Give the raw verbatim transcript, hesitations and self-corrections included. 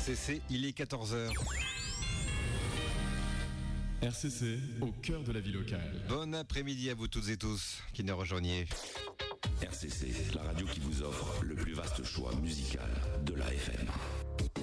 C C, il est quatorze heures. R C C, au cœur de la vie locale. Bon après-midi à vous toutes et tous qui nous rejoignez. R C C, la radio qui vous offre le plus vaste choix musical de l'A F M.